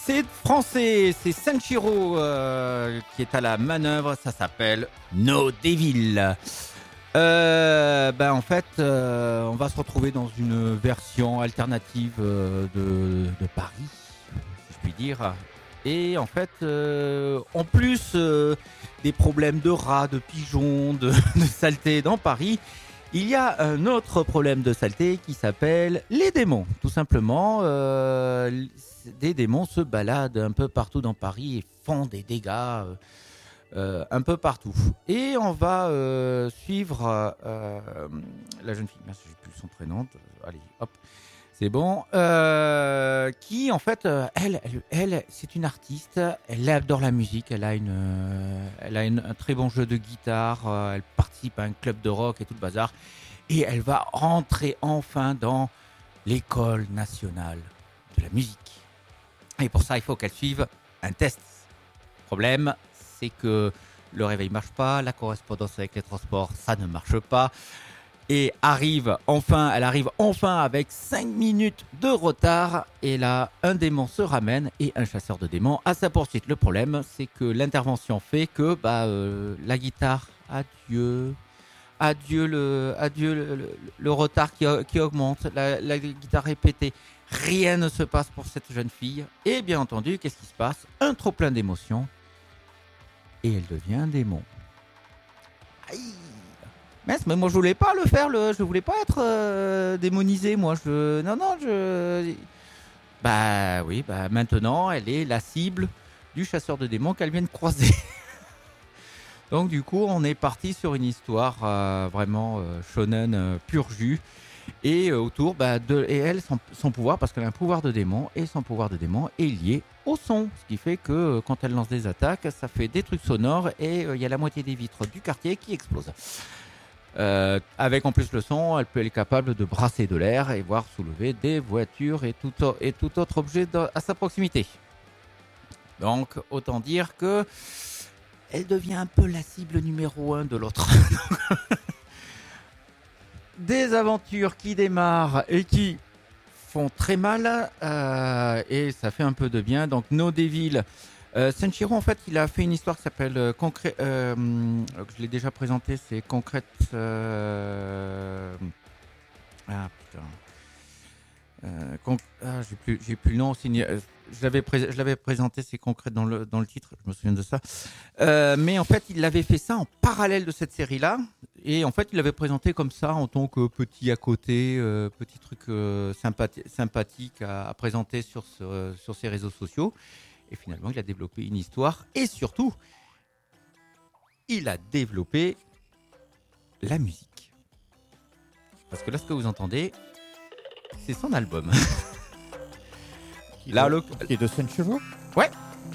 C'est français, c'est Sanshiro qui est à la manœuvre, ça s'appelle No Devil. En fait, on va se retrouver dans une version alternative de Paris, si je puis dire. Et en fait, en plus des problèmes de rats, de pigeons, de saleté dans Paris, il y a un autre problème de saleté qui s'appelle les démons. Tout simplement, des démons se baladent un peu partout dans Paris et font des dégâts un peu partout. Et on va suivre la jeune fille, merci, j'ai plus son prénom. Allez, hop, c'est bon. Qui en fait, elle, c'est une artiste. Elle adore la musique. Elle a un très bon jeu de guitare. Elle participe à un club de rock et tout le bazar. Et elle va rentrer enfin dans l'école nationale de la musique. Et pour ça, il faut qu'elle suive un test. Problème, c'est que le réveil marche pas, la correspondance avec les transports, ça ne marche pas. Et elle arrive enfin avec 5 minutes de retard. Et là, un démon se ramène et un chasseur de démons à sa poursuite. Le problème, c'est que l'intervention fait que la guitare, adieu le retard qui augmente, la guitare est pétée. Rien ne se passe pour cette jeune fille. Et bien entendu, qu'est-ce qui se passe ? Un trop plein d'émotions. Et elle devient un démon. Aïe. Mais moi je voulais pas le faire, je voulais pas être démonisé, moi. Maintenant elle est la cible du chasseur de démons qu'elle vient de croiser. Donc du coup on est parti sur une histoire vraiment shonen pur jus. Et autour et elle, son pouvoir, parce qu'elle a un pouvoir de démon, et son pouvoir de démon est lié au son, ce qui fait que quand elle lance des attaques, ça fait des trucs sonores et il y a la moitié des vitres du quartier qui explosent. Avec en plus le son, elle est capable de brasser de l'air et voir soulever des voitures et tout autre objet à sa proximité. Donc autant dire que elle devient un peu la cible numéro 1 de l'autre. Des aventures qui démarrent et qui font très mal et ça fait un peu de bien. Donc No Devil, Sanshiro en fait il a fait une histoire qui s'appelle je l'ai déjà présenté, c'est Concrète j'ai plus le nom aussi. Je l'avais présenté, c'est Concrète dans le titre, je me souviens de ça. Mais en fait, il avait fait ça en parallèle de cette série-là. Et en fait, il l'avait présenté comme ça, en tant que petit à côté, petit truc sympathique à présenter sur ses réseaux sociaux. Et finalement, il a développé une histoire. Et surtout, il a développé la musique. Parce que là, ce que vous entendez, c'est son album. Qui est de Sanshiro ? Ouais.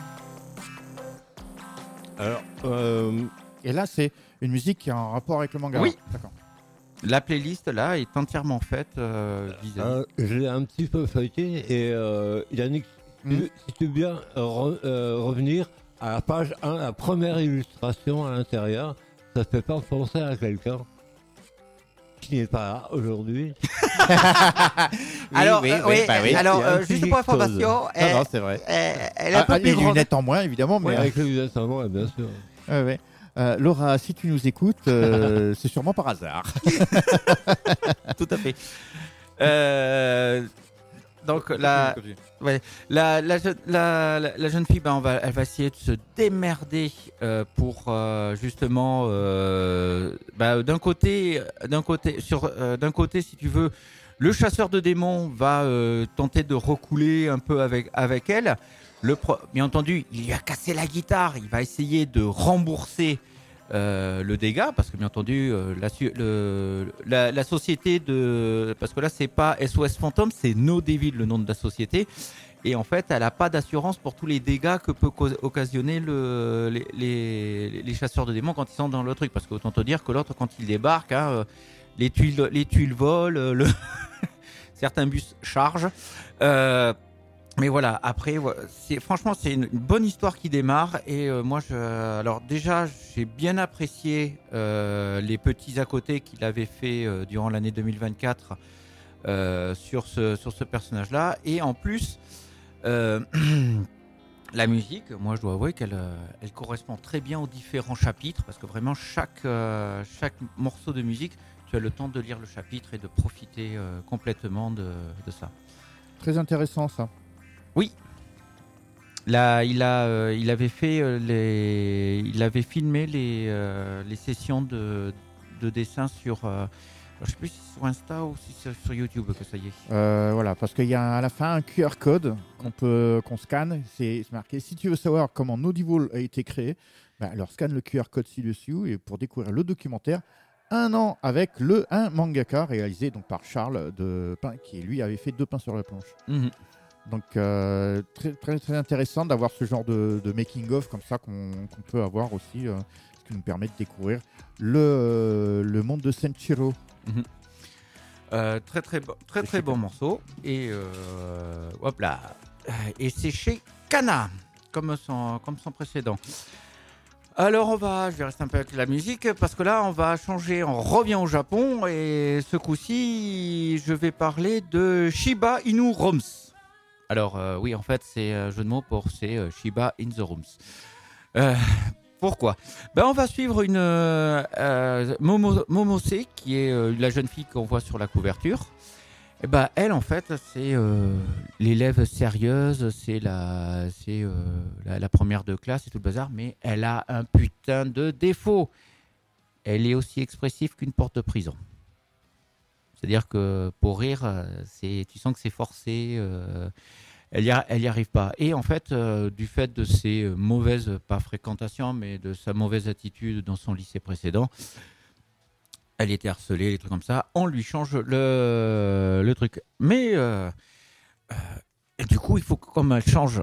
Alors, et là, c'est une musique qui a un rapport avec le manga. Oui. D'accord. La playlist, là, est entièrement faite vis-à-vis. Je l'ai un petit peu feuilleté et Yannick, si tu veux bien revenir à la page 1, la première illustration à l'intérieur, ça te fait pas penser à quelqu'un qui n'est pas là aujourd'hui. Alors, oui. Alors, juste pour information, Non, c'est vrai. elle est un peu plus les grande. lunettes en moins, évidemment. Mais Avec les lunettes en moins, bien sûr. ouais. Laura, si tu nous écoutes, c'est sûrement par hasard. Tout à fait. Donc la jeune fille, elle va essayer de se démerder pour justement d'un côté, si tu veux, le chasseur de démons va tenter de recouler un peu avec elle. Bien entendu, il lui a cassé la guitare. Il va essayer de rembourser le dégât, parce que bien entendu la société parce que là c'est pas SOS Fantôme, c'est No Devil le nom de la société, et en fait elle a pas d'assurance pour tous les dégâts que peut occasionner les chasseurs de démons quand ils sont dans le truc, parce que autant te dire que l'autre, quand il débarque, les tuiles volent, certains bus chargent. Mais voilà, après, franchement, c'est une bonne histoire qui démarre. Et alors déjà, j'ai bien apprécié les petits à côté qu'il avait fait durant l'année 2024 sur ce personnage-là. Et en plus, La musique, moi je dois avouer qu'elle correspond très bien aux différents chapitres parce que vraiment chaque morceau de musique, tu as le temps de lire le chapitre et de profiter complètement de ça. Très intéressant ça. Oui. Là, il avait filmé les sessions de dessin sur, je sais plus si c'est sur Insta ou si c'est sur YouTube que ça y est. Voilà, parce qu'il y a à la fin un QR code qu'on scanne. C'est marqué si tu veux savoir comment Naudible a été créé, alors scanne le QR code ci-dessus et pour découvrir le documentaire. Un an avec un mangaka réalisé donc par Charles Depin qui lui avait fait 2 pains sur la planche. Mmh. Donc très, très, très intéressant d'avoir ce genre de making-of comme ça qu'on peut avoir aussi, ce qui nous permet de découvrir le monde de Senshiro. Mmh. Très bon morceau et hop là, et c'est chez Kana comme son précédent. Alors je vais rester un peu avec la musique parce que là on va changer, on revient au Japon et ce coup-ci je vais parler de Shiba Inu Rooms. Alors oui, en fait c'est un jeu de mots pour Shiba in the Rooms. Pourquoi ? On va suivre une Momose qui est la jeune fille qu'on voit sur la couverture. Et elle en fait c'est l'élève sérieuse, c'est la première de classe et tout le bazar, mais elle a un putain de défaut. Elle est aussi expressive qu'une porte de prison. C'est-à-dire que pour rire, tu sens que c'est forcé. Elle y arrive pas. Et en fait, du fait de ses mauvaises, pas fréquentations, mais de sa mauvaise attitude dans son lycée précédent, elle était harcelée, des trucs comme ça. On lui change le truc. Mais du coup, il faut que, comme elle change,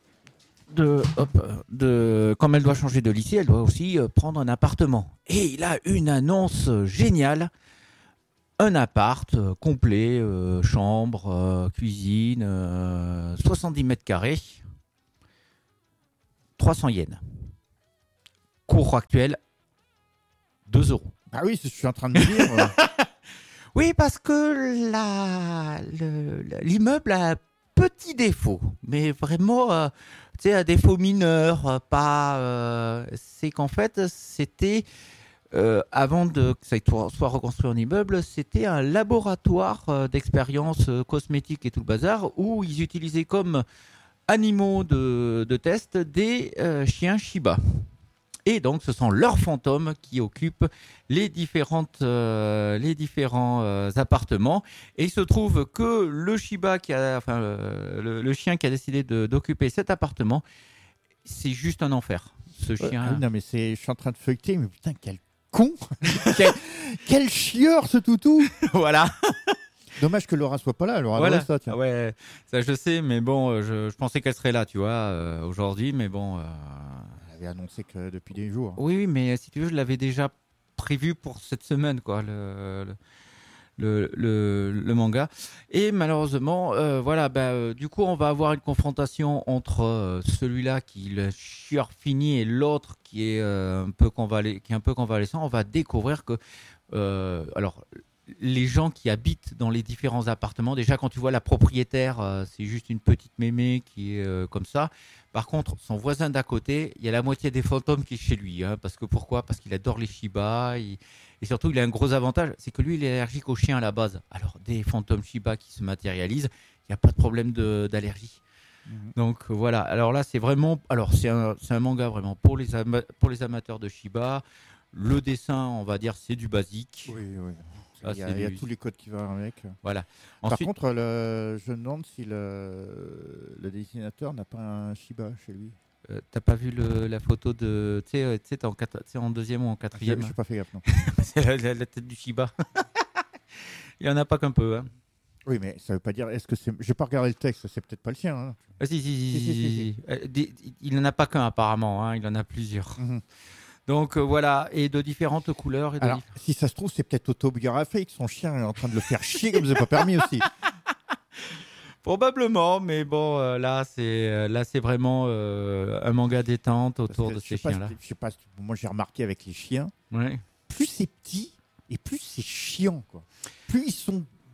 comme elle doit changer de lycée, elle doit aussi prendre un appartement. Et il a une annonce géniale. Un appart complet, chambre, cuisine, 70 mètres carrés, 300 yens. Cours actuel, 2 €. Ah oui, je suis en train de dire. Oui, parce que l'immeuble a un petit défaut, mais vraiment, un défaut mineur, c'est qu'en fait, c'était... avant que ça soit reconstruit en immeuble, c'était un laboratoire d'expériences cosmétiques et tout le bazar où ils utilisaient comme animaux de test des chiens Shiba. Et donc, ce sont leurs fantômes qui occupent les différents appartements. Et il se trouve que le Shiba, le chien qui a décidé d'occuper cet appartement, c'est juste un enfer. Ce chien. Non, mais je suis en train de feuilleter, mais putain, quel con quel chieur ce toutou. Voilà. Dommage que Laura soit pas là. Laura voilà. ça, tiens. Ouais, ça je sais, mais bon, je pensais qu'elle serait là, tu vois, aujourd'hui, mais bon. Elle avait annoncé que depuis des jours. Oui, mais si tu veux, je l'avais déjà prévu pour cette semaine, quoi, le manga. Et malheureusement, du coup, on va avoir une confrontation entre celui-là qui est le chieur fini et l'autre qui est un peu convalescent. On va découvrir que, les gens qui habitent dans les différents appartements, déjà quand tu vois la propriétaire, c'est juste une petite mémé qui est comme ça. Par contre, son voisin d'à côté, il y a la moitié des fantômes qui est chez lui. Pourquoi ? Parce qu'il adore les Shiba. Et surtout, il a un gros avantage, c'est que lui, il est allergique aux chiens à la base. Alors, des fantômes Shiba qui se matérialisent, il n'y a pas de problème d'allergie. Donc voilà. Alors là, c'est vraiment. Alors c'est un manga vraiment pour les amateurs de Shiba. Le dessin, on va dire, c'est du basique. Oui. Ah, il y a tous les codes qui vont avec. Voilà. Par contre, je me demande si le dessinateur n'a pas un Shiba chez lui. T'as pas vu la photo de... Tu sais, t'es en deuxième ou en quatrième. Je n'ai pas fait gaffe, non. C'est la tête du Shiba. Il n'y en a pas qu'un peu. Hein. Oui, mais ça veut pas dire... Je n'ai pas regardé le texte, c'est peut-être pas le sien. Hein. Ah, si. Il n'en a pas qu'un apparemment, hein, il en a plusieurs. Mm-hmm. Donc voilà, et de différentes couleurs. Alors, si ça se trouve, c'est peut-être autobiographique. Son chien est en train de le faire chier comme c'est pas permis aussi. Probablement, mais bon, là c'est vraiment un manga détente autour de ces chiens-là. Je sais pas, moi j'ai remarqué avec les chiens, ouais. Plus c'est petit et plus c'est chiant, quoi. Plus ils sont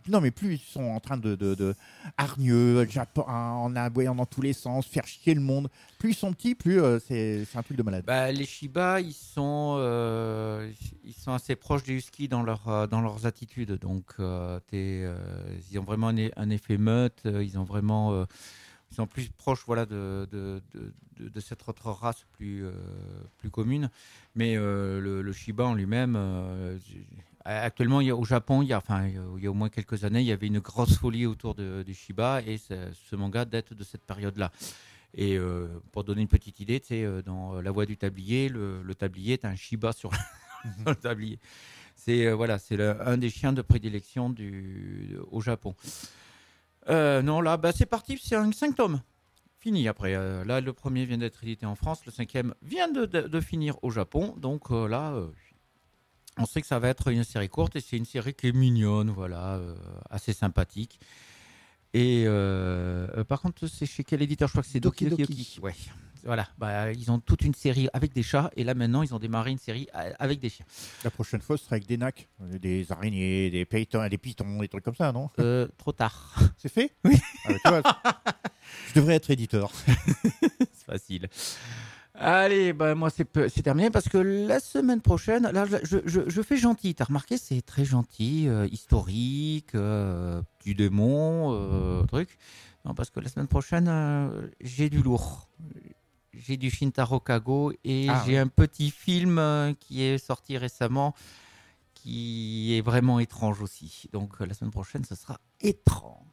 non, mais plus ils sont en train de hargneux, Japon, en aboyant dans tous les sens, faire chier le monde. Plus ils sont petits, plus c'est un truc de malade. Bah, les Shiba, ils sont assez proches des Huskies dans leurs attitudes. Donc, ils ont vraiment un effet meute. Ils sont plus proches, voilà, de cette autre race plus commune. Mais le Shiba en lui-même, actuellement, au Japon, il y a au moins quelques années, il y avait une grosse folie autour du Shiba, et ce manga date de cette période-là. Et pour donner une petite idée, tu sais, dans La Voix du Tablier, le tablier est un Shiba sur le tablier. C'est un des chiens de prédilection au Japon. Non, là, c'est parti, c'est 5 tomes. Fini après. Là, le premier vient d'être édité en France, le 5e vient de finir au Japon. Donc là, on sait que ça va être une série courte, et c'est une série qui est mignonne, voilà, assez sympathique. Et par contre, c'est chez quel éditeur? Je crois que c'est Doki Doki. Ouais. Voilà, ils ont toute une série avec des chats, et là maintenant ils ont démarré une série avec des chiens. La prochaine fois, ce sera avec des nacs, des araignées, des pitons, des trucs comme ça, non? Trop tard. C'est fait? Oui. Ah, tu vois, je devrais être éditeur. C'est facile. Allez, moi c'est terminé, parce que la semaine prochaine, là je fais gentil. T'as remarqué, c'est très gentil, historique, du démon, truc. Non, parce que la semaine prochaine, j'ai du lourd. J'ai du Shintaro Kago, et j'ai un petit film qui est sorti récemment, qui est vraiment étrange aussi. Donc la semaine prochaine, ce sera étrange.